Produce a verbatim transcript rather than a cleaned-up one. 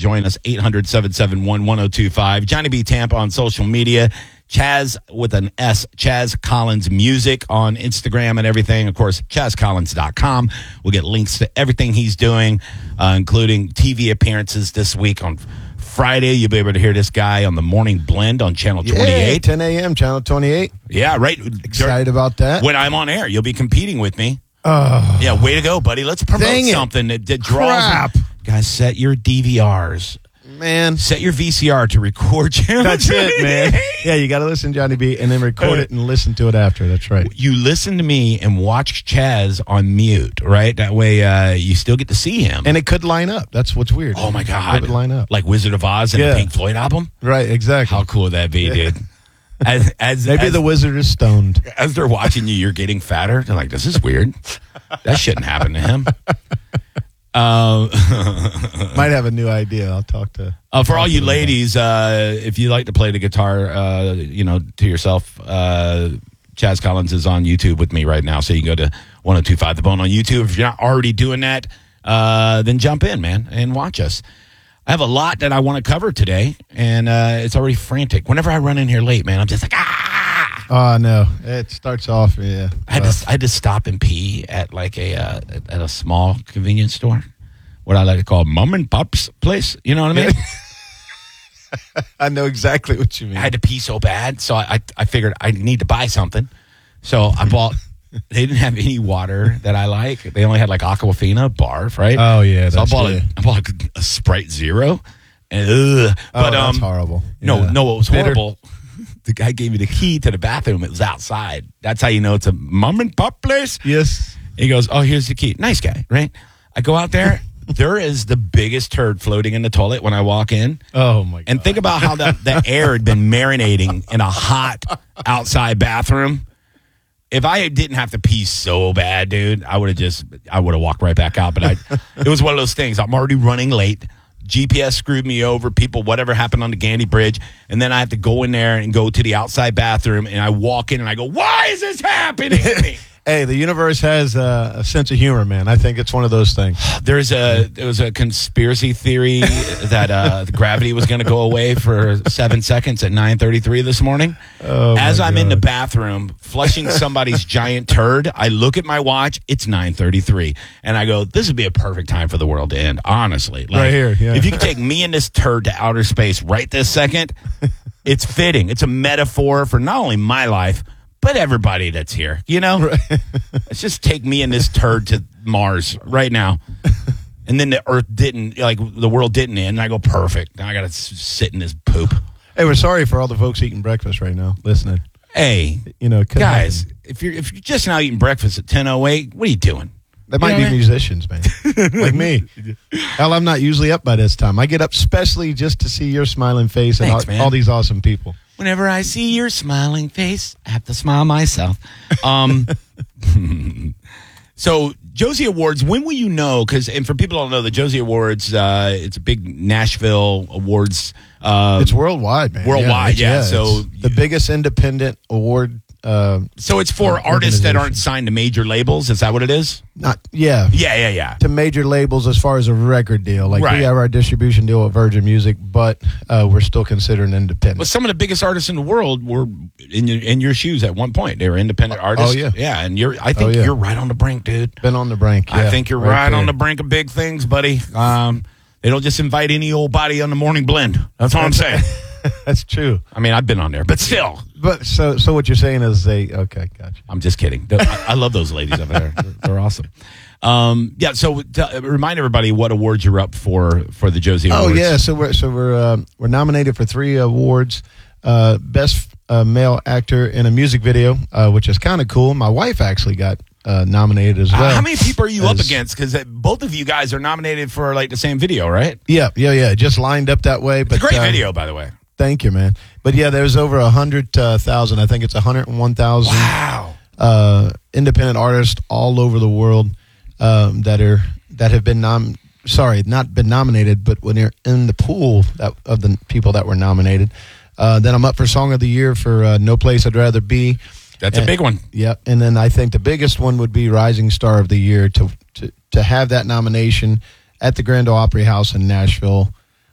join us, eight hundred, seven seven one, one oh two five. Johnny B. Tampa on social media. Chaz with an S, Chaz Collins Music on Instagram and everything. Of course, chaz collins dot com. We'll get links to everything he's doing, uh, including T V appearances this week on Friday. You'll be able to hear this guy on the Morning Blend on Channel twenty-eight. Yeah, ten a.m., Channel twenty-eight. Yeah, right. Excited about that. When I'm on air, you'll be competing with me. Oh. Yeah, way to go, buddy. Let's promote Dang it. something that, that draws. Crap. Guys, set your D V Rs. Man. Set your V C R to record Channel That's it, man. Yeah, you got to listen to Johnny B and then record it and listen to it after. That's right. You listen to me and watch Chaz on mute, right? That way uh, you still get to see him. And it could line up. That's what's weird. Oh, my God. It would line up. Like Wizard of Oz and Yeah. the Pink Floyd album? Right, exactly. How cool would that be, Yeah. dude? As, as, Maybe as, the wizard is stoned. as they're watching you, you're getting fatter. They're like, this is weird. That shouldn't happen to him. Uh, Might have a new idea. I'll talk to. uh, for talk all to you them ladies, uh, if you like to play the guitar, uh, you know, to yourself, uh, Chaz Collins is on YouTube with me right now. So you can go to one oh two five The Bone on YouTube. If you're not already doing that, uh, then jump in, man, and watch us. I have a lot that I want to cover today, and uh, it's already frantic. Whenever I run in here late, man, I'm just like, ah! Oh, no. It starts off, yeah. I had, to, I had to stop and pee at like a uh, at a small convenience store, what I like to call mom and pop's place. You know what I mean? I know exactly what you mean. I had to pee so bad, so I, I I figured I need to buy something. So I bought. They didn't have any water that I like. They only had like Aquafina, barf, right? Oh, yeah. So I That's bought yeah. a, I bought a, a Sprite Zero, and ugh. Oh, but that's um, horrible. no, Yeah. no, what was Bitter. horrible? The guy gave me the key to the bathroom. It was outside. That's how you know it's a mom and pop place. Yes. He goes, "Oh, here's the key." Nice guy, right? I go out there. There is the biggest turd floating in the toilet when I walk in. Oh, my God. And think about how that, that air had been marinating in a hot outside bathroom. If I didn't have to pee so bad, dude, I would have just, I would have walked right back out. But I, it was one of those things. I'm already running late. G P S screwed me over. People, whatever happened on the Gandy Bridge. And then I have to go in there and go to the outside bathroom. And I walk in and I go, why is this happening to me? Hey, the universe has uh, a sense of humor, man. I think it's one of those things. There's a there was a conspiracy theory that uh, the gravity was going to go away for seven seconds at nine thirty-three this morning. Oh, As my I'm in the God. bathroom flushing somebody's giant turd, I look at my watch. It's nine thirty-three, and I go, "This would be a perfect time for the world to end." Honestly, like, Right here, yeah. if you could take me and this turd to outer space right this second, it's fitting. It's a metaphor for not only my life, but everybody that's here, you know? Let's just take me and this turd to Mars right now. And then the earth didn't, like, the world didn't end. And I go, perfect. Now I got to sit in this poop. Hey, we're sorry for all the folks eating breakfast right now, listening. Hey, You know, it could guys, happen. if you're if you're just now eating breakfast at ten oh eight, what are you doing? They might You know be what I mean? musicians, man. Like me. Hell, I'm not usually up by this time. I get up specially just to see your smiling face and Thanks, all, man. all these awesome people. Whenever I see your smiling face, I have to smile myself. Um, so Josie Awards, when will you know? Because, and for people who don't know, the Josie Awards, uh, it's a big Nashville awards. Uh, It's worldwide, man. Worldwide, it's- yeah, so- it's the biggest independent award. Uh, so it's for uh, artists that aren't organization. signed to major labels. Is that what it is? Not yeah. Yeah, yeah, yeah. To major labels as far as a record deal. Like Right. we have our distribution deal with Virgin Music, but uh, we're still considered independent. But some of the biggest artists in the world were in your, in your shoes at one point. They were independent artists. Oh, yeah. yeah. And you're, I think Oh, yeah. you're right on the brink, dude. Been on the brink. I yeah, think you're right, there. on the brink of big things, buddy. Um, they don't just invite any old body on the Morning Blend. That's all I'm saying. That's true. I mean, I've been on there, but still, But so so what you're saying is they okay, gotcha. I'm just kidding. I, I love those ladies over there. They're, they're awesome. Um, yeah. So t- remind everybody what awards you're up for for the Josie Oh Awards. yeah, so we're so we're uh, we're nominated for three awards. Uh, best uh, male actor in a music video, uh, which is kind of cool. My wife actually got uh, nominated as well. Uh, how many people are you up As- against? Because both of you guys are nominated for like the same video, right? Yeah, yeah, yeah. It just lined up that way. But It's a great uh, video, by the way. Thank you, man. But yeah, there's over a hundred uh, thousand. I think it's a hundred and one thousand. Wow. Uh, independent artists all over the world um, that are that have been nom. Sorry, not been nominated, but when they're in the pool that, of the people that were nominated, uh, then I'm up for Song of the Year for uh, "No Place I'd Rather Be." That's And- a big one. Yep, and then I think the biggest one would be Rising Star of the Year to to to have that nomination at the Grand Ole Opry House in Nashville.